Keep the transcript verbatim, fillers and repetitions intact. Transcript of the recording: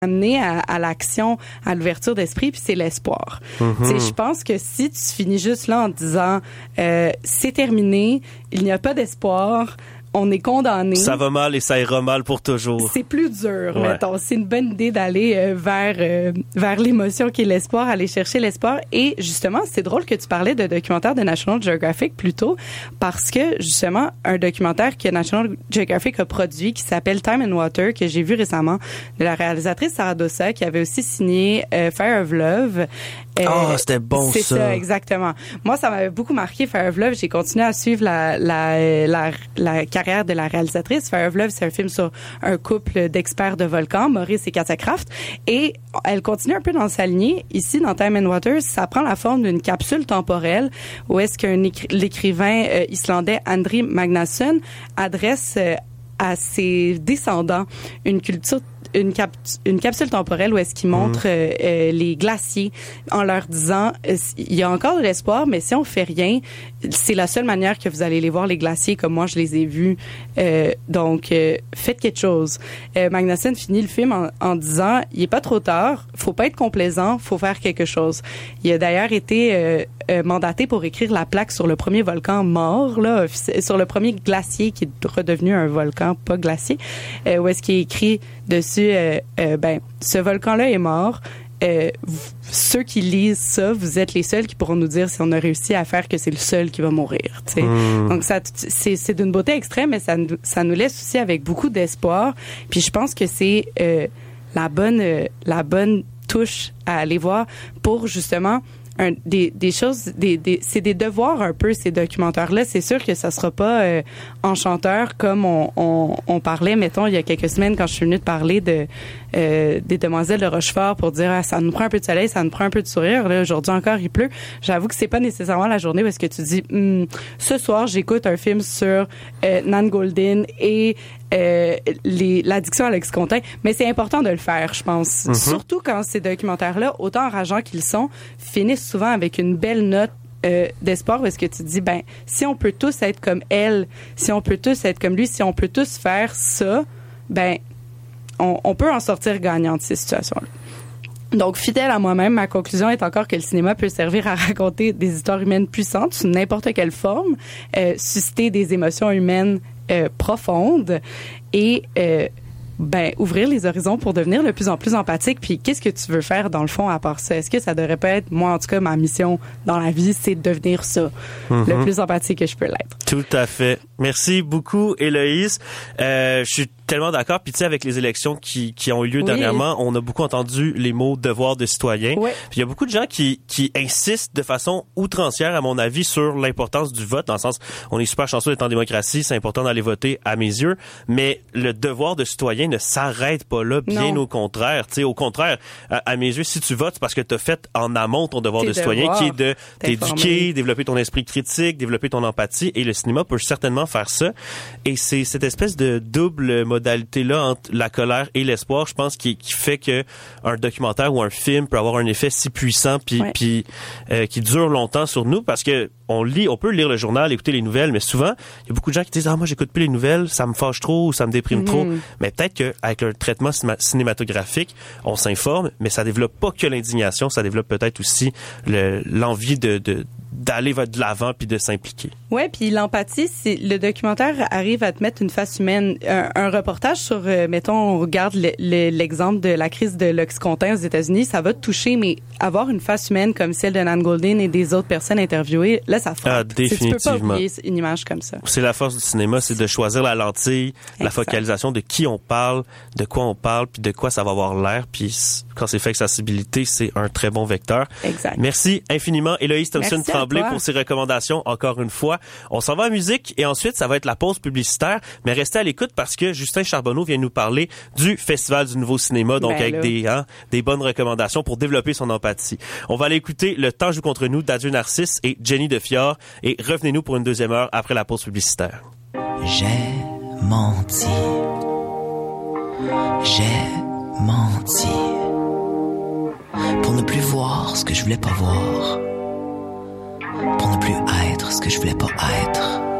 amener à, à l'action, à l'ouverture d'esprit, puis c'est l'espoir. Mm-hmm. Je pense que si tu finis juste là en te disant euh, c'est terminé, il n'y a pas d'espoir, on est condamné. Ça va mal et ça ira mal pour toujours. C'est plus dur, ouais. mettons. C'est une bonne idée d'aller euh, vers euh, vers l'émotion qui est l'espoir, aller chercher l'espoir. Et justement, c'est drôle que tu parlais de documentaire de National Geographic plus tôt, parce que justement, un documentaire que National Geographic a produit qui s'appelle Time and Water, que j'ai vu récemment, de la réalisatrice Sarah Dossa, qui avait aussi signé euh, Fire of Love. Ah, euh, oh, c'était bon c'est ça. C'est ça, exactement. Moi, ça m'avait beaucoup marqué, Fire of Love. J'ai continué à suivre la la la, la carrière de la réalisatrice. Fire of Love, c'est un film sur un couple d'experts de volcans, Maurice et Katia Kraft. Et elle continue un peu dans sa lignée. Ici, dans Time and Water, ça prend la forme d'une capsule temporelle où est-ce qu'un écri- l'écrivain euh, islandais Andri Magnusson adresse euh, à ses descendants une culture Une, cap- une capsule temporelle où est-ce qu'il montre mmh. euh, euh, les glaciers en leur disant euh, il y a encore de l'espoir, mais si on fait rien, c'est la seule manière que vous allez les voir, les glaciers, comme moi je les ai vus. Euh, donc, euh, faites quelque chose. Euh, Magnusson finit le film en, en disant il est pas trop tard, faut pas être complaisant, faut faire quelque chose. Il a d'ailleurs été euh, euh, mandaté pour écrire la plaque sur le premier volcan mort, là, sur le premier glacier qui est redevenu un volcan, pas glacier, euh, où est-ce qu'il est écrit dessus Euh, euh, ben, ce volcan-là est mort. Euh, v- ceux qui lisent ça, vous êtes les seuls qui pourront nous dire si on a réussi à faire que c'est le seul qui va mourir. T'sais. Mmh. Donc ça, c'est, c'est d'une beauté extrême, mais ça, ça nous laisse aussi avec beaucoup d'espoir. Puis je pense que c'est euh, la bonne, euh, la bonne touche à aller voir pour justement Un, des, des choses, des, des, c'est des devoirs un peu, ces documentaires-là. C'est sûr que ça sera pas euh, enchanteur comme on, on, on parlait, mettons, il y a quelques semaines quand je suis venue te parler de euh, des Demoiselles de Rochefort pour dire ah, ça nous prend un peu de soleil, ça nous prend un peu de sourire. Là, aujourd'hui encore, il pleut. J'avoue que c'est pas nécessairement la journée où est-ce que tu dis hm, ce soir, j'écoute un film sur euh, Nan Goldin et Euh, les, l'addiction à l'Oxycontin, mais c'est important de le faire, je pense. Mm-hmm. Surtout quand ces documentaires-là, autant enrageants qu'ils sont, finissent souvent avec une belle note euh, d'espoir, parce que tu te dis, ben, si on peut tous être comme elle, si on peut tous être comme lui, si on peut tous faire ça, ben, on, on peut en sortir gagnant de ces situations-là. Donc, fidèle à moi-même, ma conclusion est encore que le cinéma peut servir à raconter des histoires humaines puissantes sous n'importe quelle forme, euh, susciter des émotions humaines euh, profondes et euh, ben ouvrir les horizons pour devenir de plus en plus empathique. Puis, qu'est-ce que tu veux faire dans le fond à part ça? Est-ce que ça devrait pas être, moi en tout cas, ma mission dans la vie, c'est de devenir ça, mm-hmm. le plus empathique que je peux l'être. Tout à fait. Merci beaucoup, Héloïse. Euh, je suis tellement d'accord. Puis tu sais, avec les élections qui qui ont eu lieu oui. dernièrement, on a beaucoup entendu les mots devoir de citoyen. Oui. Puis il y a beaucoup de gens qui qui insistent de façon outrancière, à mon avis, sur l'importance du vote. Dans le sens, on est super chanceux d'être en démocratie, c'est important d'aller voter à mes yeux. Mais le devoir de citoyen ne s'arrête pas là, bien non. au contraire. Tu sais, au contraire, à, à mes yeux, si tu votes, c'est parce que tu as fait en amont ton devoir Tes de citoyen, devoirs, qui est de t'éduquer, développer ton esprit critique, développer ton empathie. Et le cinéma peut certainement faire ça. Et c'est cette espèce de double modalité-là entre la colère et l'espoir, je pense, qui, qui fait que un documentaire ou un film peut avoir un effet si puissant puis ouais. puis euh, qui dure longtemps sur nous, parce que on lit, on peut lire le journal, écouter les nouvelles, mais souvent il y a beaucoup de gens qui disent ah moi j'écoute plus les nouvelles, ça me fâche trop ou ça me déprime mm-hmm. trop. Mais peut-être que avec un traitement cinématographique, on s'informe, mais ça développe pas que l'indignation, ça développe peut-être aussi le, l'envie de, de d'aller de l'avant puis de s'impliquer. Ouais, puis l'empathie, c'est le documentaire arrive à te mettre une face humaine. Un, un reportage sur, euh, mettons, on regarde le, le, l'exemple de la crise de l'Oxycontin aux États-Unis, ça va te toucher, mais avoir une face humaine comme celle de Nan Goldin et des autres personnes interviewées, là, ça frappe. Ah, définitivement. Tu peux pas oublier une image comme ça. C'est la force du cinéma, c'est de choisir la lentille, exact. La focalisation de qui on parle, de quoi on parle, puis de quoi ça va avoir l'air. Puis quand c'est fait avec sensibilité, c'est un très bon vecteur. Exact. Merci infiniment, Héloïse Thompson-Tremblay, pour ces recommandations, encore une fois. On s'en va à musique et ensuite, ça va être la pause publicitaire. Mais restez à l'écoute parce que Justin Charbonneau vient nous parler du Festival du Nouveau Cinéma, donc ben avec des, hein, des bonnes recommandations pour développer son empathie. On va aller écouter Le temps joue contre nous d'Adieu Narcisse et Jenny Defiore et revenez-nous pour une deuxième heure après la pause publicitaire. J'ai menti. J'ai menti. Pour ne plus voir ce que je voulais pas voir. Pour ne plus être ce que je voulais pas être.